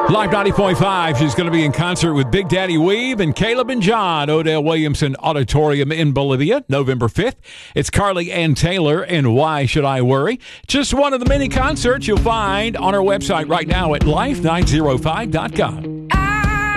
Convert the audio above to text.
Live 90.5, she's going to be in concert with Big Daddy Weave and Caleb and John, Odell Williamson Auditorium in Bolivia, November 5th. It's Carly Ann Taylor and Why Should I Worry? Just one of the many concerts you'll find on our website right now at life905.com.